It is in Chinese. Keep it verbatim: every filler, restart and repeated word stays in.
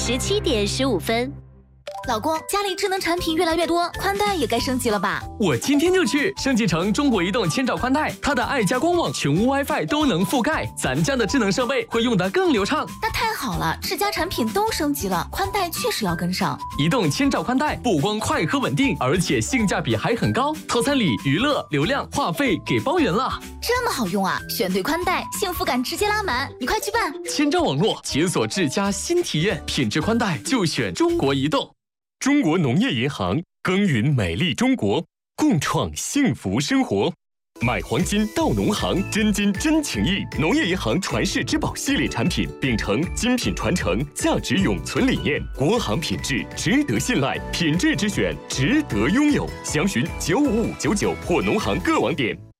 十七点十五分。 老公，家里智能产品越来越多，宽带也该升级了吧？ 我今天就去升级成中国移动千兆宽带，它的爱家光网、全屋 WiFi 都能覆盖，咱家的智能设备会用得更流畅。 那太好了，智家产品都升级了，宽带确实要跟上。 移动千兆宽带不光快和稳定，而且性价比还很高，套餐里娱乐、流量、话费给包圆了。 这么好用啊！选对宽带，幸福感直接拉满，你快去办！ 千兆网络解锁智家新体验，品质宽带就选中国移动。 中国农业银行耕耘美丽中国，共创幸福生活。买黄金到农行，真金真情意。农业银行传世之宝系列产品，秉承精品传承、价值永存理念，国行品质值得信赖，品质之选值得拥有。详询九五五九九或农行各网点。